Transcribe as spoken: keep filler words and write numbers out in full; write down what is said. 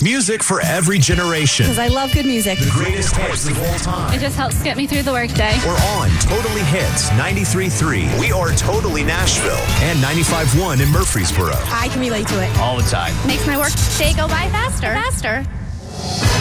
Music for every generation. Because I love good music. The greatest hits of all time. It just helps get me through the workday. We're on Totally Hits ninety-three point three. We are Totally Nashville and ninety-five point one in Murfreesboro. I can relate to it. All the time. Makes my workday go by faster. Faster.